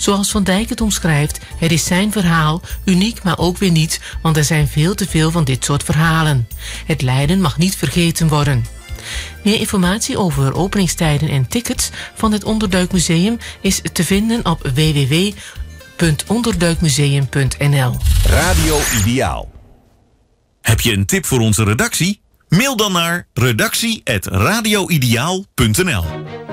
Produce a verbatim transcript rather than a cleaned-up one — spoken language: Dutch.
Zoals Van Dijk het omschrijft, het is zijn verhaal, uniek maar ook weer niet, want er zijn veel te veel van dit soort verhalen. Het lijden mag niet vergeten worden. Meer informatie over openingstijden en tickets van het Onderduikmuseum is te vinden op w w w punt onderduikmuseum punt n l. Radio Ideaal. Heb je een tip voor onze redactie? Mail dan naar redactie apenstaartje radioideaal punt n l.